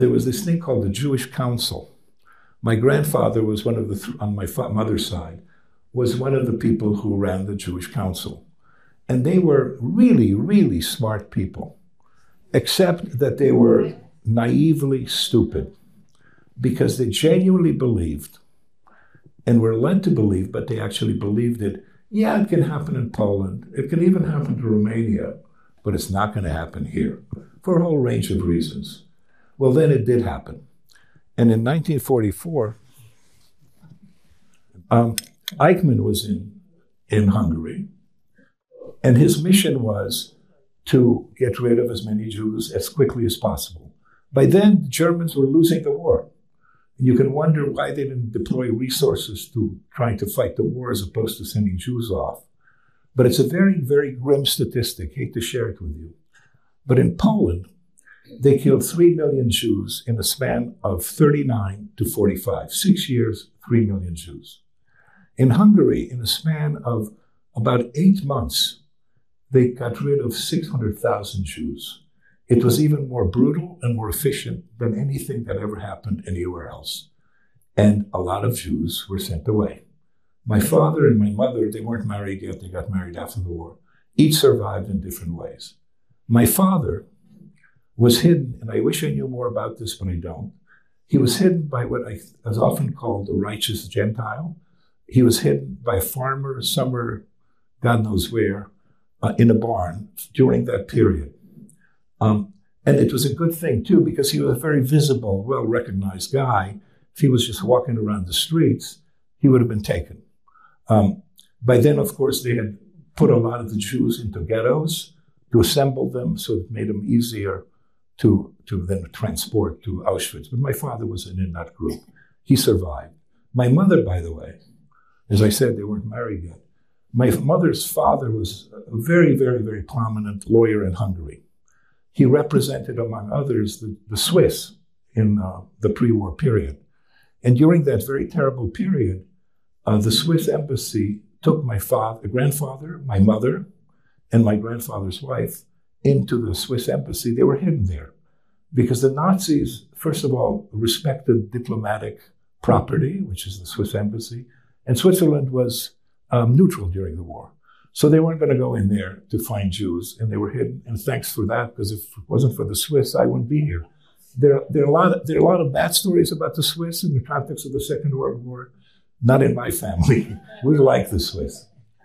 there was this thing called the Jewish Council. My grandfather was one of the, on my mother's side, was one of the people who ran the Jewish Council. And they were really, really smart people, except that they were naively stupid because they genuinely believed and were led to believe, but they actually believed it. Yeah, it can happen in Poland. It can even happen to Romania, but it's not going to happen here for a whole range of reasons. Well, then it did happen. And in 1944, Eichmann was in Hungary, and his mission was to get rid of as many Jews as quickly as possible. By then, the Germans were losing the war. You can wonder why they didn't deploy resources to trying to fight the war as opposed to sending Jews off. But it's a very, very grim statistic. Hate to share it with you. But in Poland, they killed 3 million Jews in a span of 39 to 45. 6 years, 3 million Jews. In Hungary, in a span of about 8 months, they got rid of 600,000 Jews. It was even more brutal and more efficient than anything that ever happened anywhere else. And a lot of Jews were sent away. My father and my mother, they weren't married yet. They got married after the war. Each survived in different ways. My father was hidden, and I wish I knew more about this, but I don't. He was hidden by what I was often called a righteous Gentile. He was hidden by a farmer somewhere, God knows where, in a barn during that period. And it was a good thing, too, because he was a very visible, well-recognized guy. If he was just walking around the streets, he would have been taken. By then, of course, they had put a lot of the Jews into ghettos to assemble them, so it made them easier to then transport to Auschwitz. But my father was in that group. He survived. My mother, by the way, as I said, they weren't married yet. My mother's father was a very, very, very prominent lawyer in Hungary. He represented, among others, the Swiss in the pre-war period. And during that very terrible period, the Swiss embassy took my grandfather, my mother, and my grandfather's wife into the Swiss embassy. They were hidden there because the Nazis, first of all, respected diplomatic property, which is the Swiss embassy, and Switzerland was neutral during the war. So they weren't going to go in there to find Jews, and they were hidden. And thanks for that, because if it wasn't for the Swiss, I wouldn't be here. There are a lot of bad stories about the Swiss in the context of the Second World War. Not in my family. We like the Swiss.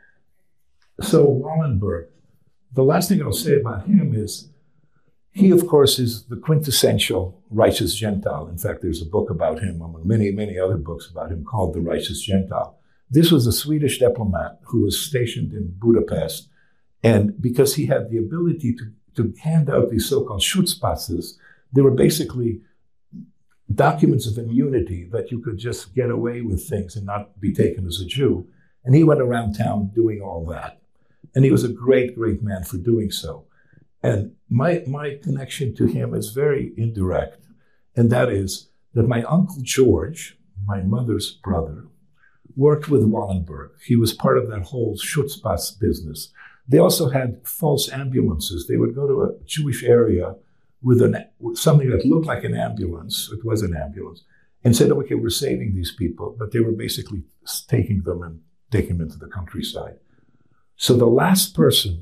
So Wallenberg, the last thing I'll say about him is, he, of course, is the quintessential righteous Gentile. In fact, there's a book about him, among many, many other books about him, called The Righteous Gentile. This was a Swedish diplomat who was stationed in Budapest. And because he had the ability to hand out these so-called Schutzpasses, they were basically documents of immunity that you could just get away with things and not be taken as a Jew. And he went around town doing all that. And he was a great, great man for doing so. And my connection to him is very indirect. And that is that my Uncle George, my mother's brother, worked with Wallenberg. He was part of that whole Schutzpass business. They also had false ambulances. They would go to a Jewish area with something that looked like an ambulance. It was an ambulance. And said, okay, we're saving these people. But they were basically taking them and taking them into the countryside. So the last person,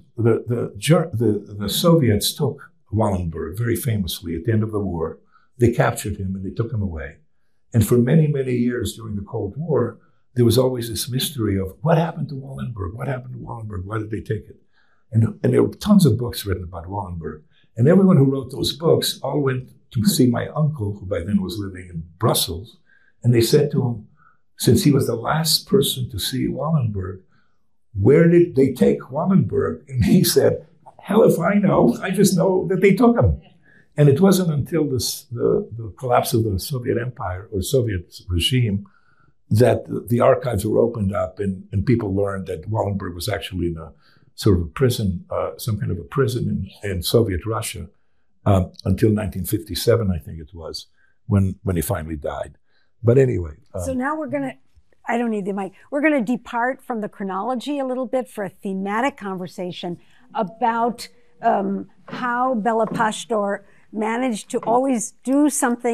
the Soviets took Wallenberg very famously at the end of the war. They captured him and they took him away. And for many, many years during the Cold War, there was always this mystery of what happened to Wallenberg? What happened to Wallenberg? Why did they take it? And there were tons of books written about Wallenberg. And everyone who wrote those books all went to see my uncle, who by then was living in Brussels. And they said to him, since he was the last person to see Wallenberg, where did they take Wallenberg? And he said, hell if I know. I just know that they took him. And it wasn't until the collapse of the Soviet Empire or Soviet regime that the archives were opened up and people learned that Wallenberg was actually in a sort of a prison, some kind of a prison in Soviet Russia until 1957, I think it was, when he finally died. But anyway. So now we're going to, I don't need the mic, we're going to depart from the chronology a little bit for a thematic conversation about how Bela Pastor managed to always do something